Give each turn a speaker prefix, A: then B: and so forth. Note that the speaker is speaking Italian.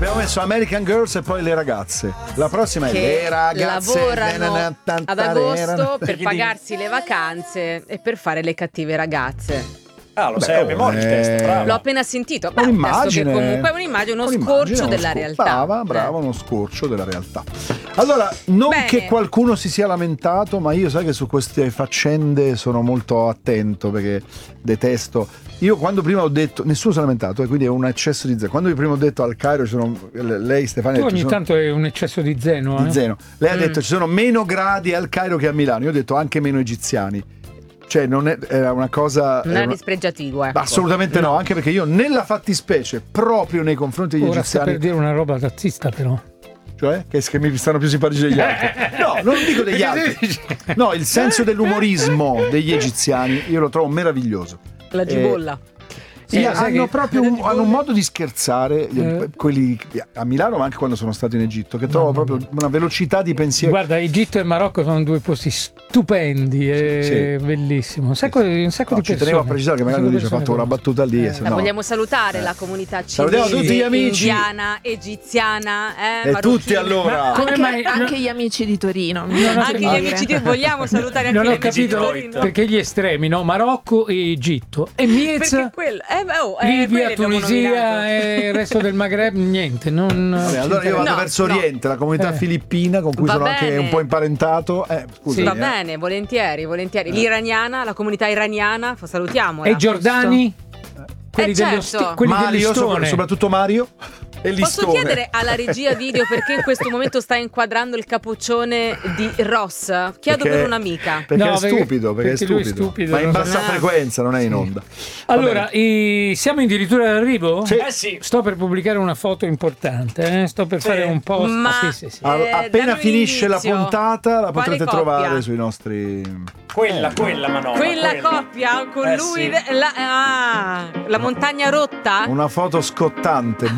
A: Abbiamo messo American Girls e poi le ragazze. La prossima è le ragazze
B: lavorano ad agosto per pagarsi le vacanze e per fare le cattive ragazze.
C: Ah, lo sai a memoria il testo, bravo.
B: L'ho appena sentito. Beh,
A: Un'immagine,
B: comunque è un'immagine, uno scorcio della realtà.
A: Brava, uno scorcio della realtà. Allora, non
B: Bene.
A: che qualcuno si sia lamentato, ma io sai che su queste faccende sono molto attento perché detesto. Io quando prima ho detto, nessuno si è lamentato, e quindi è un eccesso di zeno. Quando io prima ho detto al Cairo lei Stefania,
D: ogni tanto è un eccesso di zeno.
A: Di zeno. Lei ha detto ci sono meno gradi al Cairo che a Milano. Io ho detto anche meno egiziani. Cioè non era una cosa...
B: Non è dispregiativo, ecco.
A: Assolutamente no, anche perché io nella fattispecie, proprio nei confronti degli
D: Ora sta
A: egiziani...
D: per dire una roba razzista però.
A: Cioè? Che mi stanno più simpatici degli altri. No, non dico degli altri. No, il senso dell'umorismo degli egiziani io lo trovo meraviglioso.
B: La gibolla.
A: Hanno proprio hanno un modo di scherzare quelli a Milano, ma anche quando sono stato in Egitto, che trovo proprio una velocità di pensiero.
D: Guarda, Egitto e Marocco sono due posti stupendi e bellissimo. Un sacco di persone.
A: Ci tenevo a precisare che magari dice ha fatto una battuta lì.
B: Vogliamo salutare la comunità
A: Salutiamo
B: cinese,
A: tutti gli amici.
B: indiana, egiziana,
A: e tutti allora.
E: Anche gli amici di Torino.
B: Anche gli amici di vogliamo salutare anche
D: non
B: gli
D: ho
B: amici di
D: capito
B: Torino.
D: perché gli estremi, no? Marocco e Egitto. E Miez, Libia, Tunisia e il resto del Maghreb, niente.
A: Allora io vado verso Oriente, la comunità filippina con cui sono anche un po' imparentato.
B: Scusa, va bene, volentieri. L'iraniana, la comunità iraniana, salutiamo.
D: E i giordani? Quelli
B: certo.
D: quelli
A: Mario,
D: dell'Istone.
A: soprattutto Mario.
B: Posso chiedere alla regia video perché in questo momento sta inquadrando il cappuccione di Ross? Chiedo per un'amica.
A: Perché è stupido, perché
D: lui è stupido.
A: Ma in bassa frequenza, non è in onda.
D: Allora, siamo addirittura d'arrivo?
A: Sì.
D: Sto per pubblicare una foto importante, sto per fare un post.
B: Ma
A: appena finisce la puntata la potrete
B: coppia?
A: trovare sui nostri...
C: Quella Manolo.
B: Quella coppia con lui, la montagna rotta?
A: Una foto scottante,